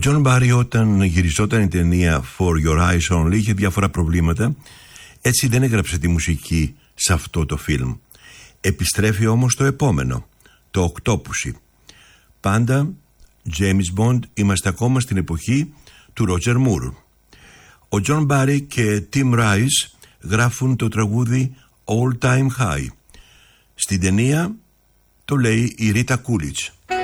Τζον Μπάρι όταν γυριζόταν η ταινία For Your Eyes Only είχε διάφορα προβλήματα, έτσι δεν έγραψε τη μουσική σε αυτό το φιλμ. Επιστρέφει όμως το επόμενο, το Οκτώπουσι. Πάντα James Bond, είμαστε ακόμα στην εποχή του Roger Moore. Ο Τζον Μπάρι και Tim Rice γράφουν το τραγούδι All Time High. Στην ταινία το λέει η Ρίτα Κούλιτς.